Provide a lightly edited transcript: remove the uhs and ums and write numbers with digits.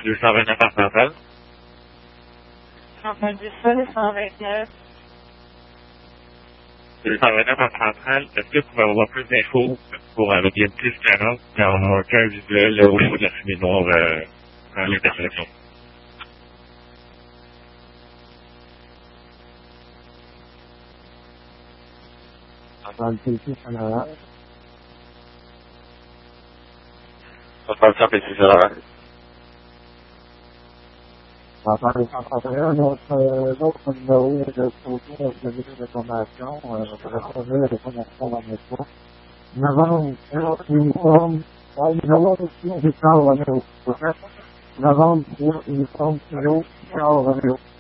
229 par centrale. 129, 129. 229 par centrale, est-ce que vous pouvez avoir plus d'infos pour le bien 1040 dans mon cœur visuel au niveau de la fumée noire dans l'intersection? Dans le PC, ça n'a On parle ça, PC, ça va. Dans les 131, l'autre numéro de photo de ministre d'information, je vais pas dire de quoi on répond dans mes fois. Novembre, uniforme, numéro aussi, on dit Charles Romeo. Novembre, uniforme, kilo, Charles Romeo.